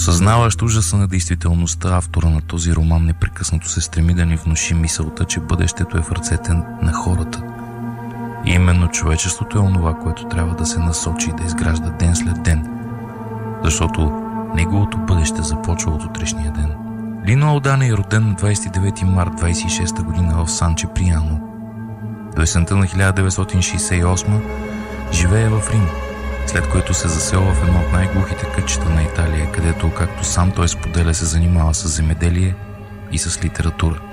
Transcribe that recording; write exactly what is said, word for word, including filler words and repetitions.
Осъзнаващ ужаса на действителността, автора на този роман непрекъснато се стреми да ни внуши мисълта, че бъдещето е в ръцете на хората. И именно човечеството е онова, което трябва да се насочи и да изгражда ден след ден, защото неговото бъдеще започва от утрешния ден. Лино Алдан е роден на двадесет и девети март двадесет и шеста година в Сан Чеприяно. До есента на хиляда деветстотин шейсет и осма живее в Рим, след което се заселва в едно от най-глухите кътчета на Италия, където, както сам той споделя, се занимава с земеделие и с литература.